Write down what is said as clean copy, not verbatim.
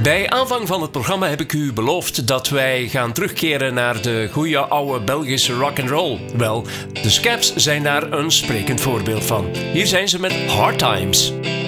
Bij aanvang van het programma heb ik u beloofd dat wij gaan terugkeren naar de goeie oude Belgische rock'n'roll. Wel, de Scabs zijn daar een sprekend voorbeeld van. Hier zijn ze met Hard Times.